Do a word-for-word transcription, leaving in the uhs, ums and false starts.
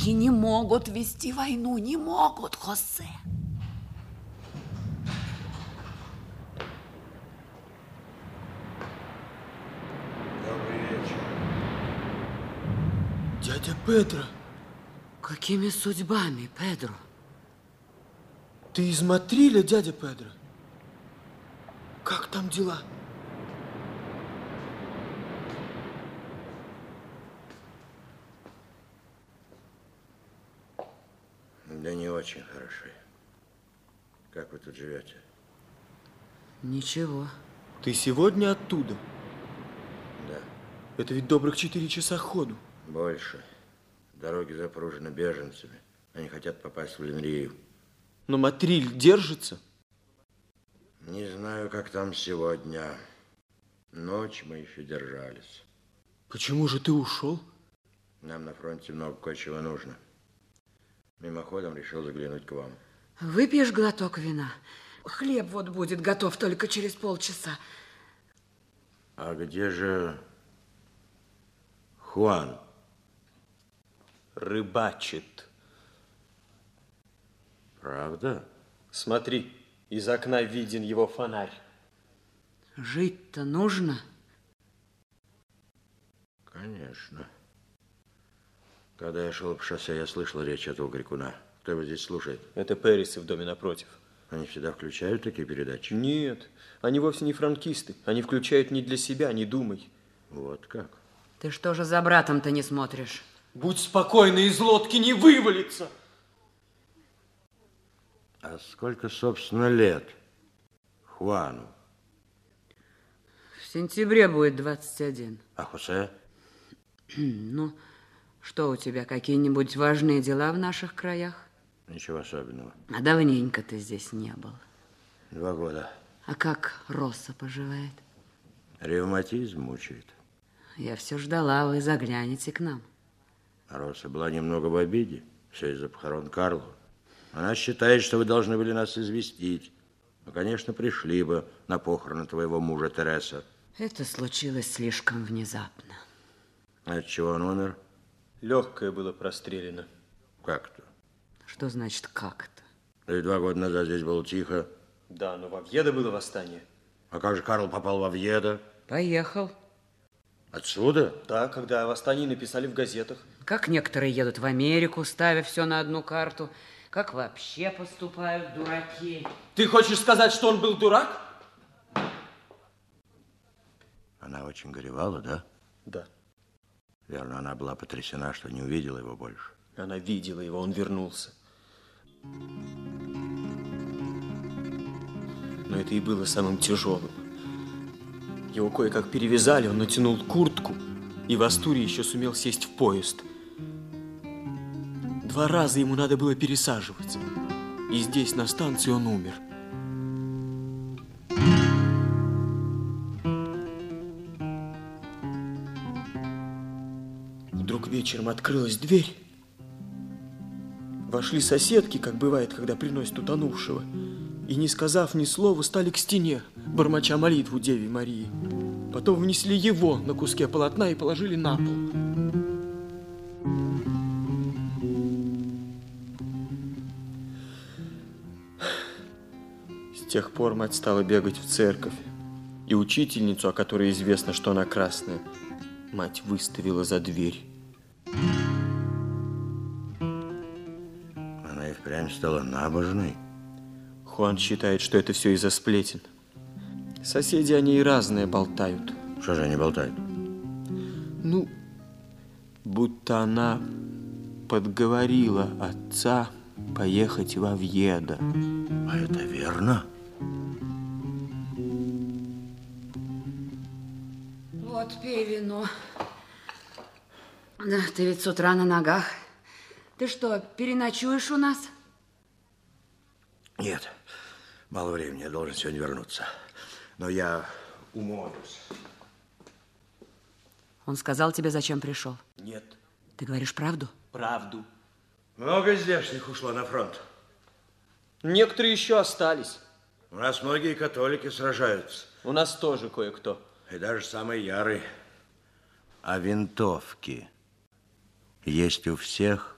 Католики не могут вести войну, не могут, Хосе. Добрый вечер. Дядя Педро. Какими судьбами, Педро? Ты из Матриля, дядя Педро? Как там дела? Да не очень хороши. Как вы тут живете? Ничего. Ты сегодня оттуда? Да. Это ведь добрых четыре часа ходу. Больше. Дороги запружены беженцами. Они хотят попасть в Лемрию. Но Матриль держится? Не знаю, как там сегодня. Ночь мы еще держались. Почему же ты ушел? Нам на фронте много кое-чего нужно. Мимоходом решил заглянуть к вам. Выпьешь глоток вина? Хлеб вот будет готов только через полчаса. А где же Хуан? Рыбачит. Правда? Смотри, из окна виден его фонарь. Жить-то нужно. Конечно. Когда я шел по шоссе, я слышал речь этого крикуна. Кто его здесь слушает? Это Пересы в доме напротив. Они всегда включают такие передачи? Нет, они вовсе не франкисты. Они включают не для себя, не думай. Вот как? Ты что же за братом-то не смотришь? Будь спокойна, из лодки не вывалится. А сколько, собственно, лет Хуану? В сентябре будет двадцать один. А Хосе? Ну, что у тебя, какие-нибудь важные дела в наших краях? Ничего особенного. А давненько ты здесь не был. Два года. А как Росса поживает? Ревматизм мучает. Я все ждала, вы заглянете к нам. А Росса была немного в обиде. Все из-за похорон Карла. Она считает, что вы должны были нас известить. Мы, конечно, пришли бы на похороны твоего мужа Тереса. Это случилось слишком внезапно. А от чего он умер? Легкое было прострелено. Как-то. Что значит как-то? Да и два года назад здесь было тихо. Да, но в Овьедо было восстание. А как же Карл попал в Овьедо? Поехал. Отсюда? Да, когда о восстании написали в газетах. Как некоторые едут в Америку, ставя все на одну карту. Как вообще поступают дураки. Ты хочешь сказать, что он был дурак? Она очень горевала, да? Да. Верно, она была потрясена, что не увидела его больше. Она видела его, он вернулся. Но это и было самым тяжелым. Его кое-как перевязали, он натянул куртку и в Астурии еще сумел сесть в поезд. Два раза ему надо было пересаживаться. И здесь, на станции, он умер. Вдруг вечером открылась дверь. Вошли соседки, как бывает, когда приносят утонувшего, и, не сказав ни слова, стали к стене, бормоча молитву Деве Марии. Потом внесли его на куске полотна и положили на пол. С тех пор мать стала бегать в церковь, и учительницу, о которой известно, что она красная, мать выставила за дверь. Она и впрямь стала набожной. Хуан считает, что это все из-за сплетен. Соседи о ней разные болтают. Что же они болтают? Ну, будто она подговорила отца поехать в Овьедо. А это верно? Вот, пей вино. Да, ты ведь с утра на ногах. Ты что, переночуешь у нас? Нет, мало времени, я должен сегодня вернуться. Но я умоюсь. Он сказал тебе, зачем пришел? Нет. Ты говоришь правду? Правду. Много здешних ушло на фронт. Некоторые еще остались. У нас многие католики сражаются. У нас тоже кое-кто. И даже самые ярые. А винтовки есть у всех?